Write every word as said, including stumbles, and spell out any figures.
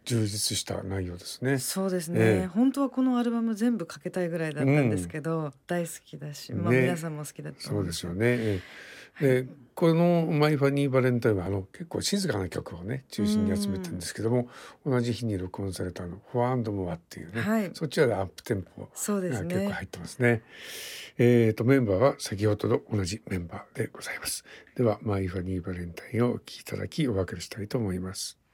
充実した内容ですね。 そうですね、 ええ、 本当はこのアルバム全部かけたいぐらいだったんですけど、大好きだし、まあ、皆ね、 さんも好きだとそう思うんですけど。 ですよね。えはい。 え。で、このマイファニーバレンタインはあの結構静かな曲をね、 うー中心に集めてるんでん。 すけども、同じ日に録音されたあのフォアモアっていうね、 はい。 そっちはアップテンポそうですね。 が結構入ってますね。えーと、メンバーは先ほどと同じメンバーでございます。では、マイファニーバレンタインをお聴きいただき、お別れしたいと思います。